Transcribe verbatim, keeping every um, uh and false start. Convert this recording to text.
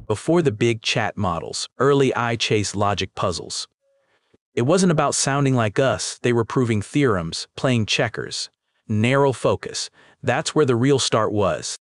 Before the big chat models, early eye-chase logic puzzles. It wasn't about sounding like us, they were proving theorems, playing checkers. Narrow focus, that's where the real start was.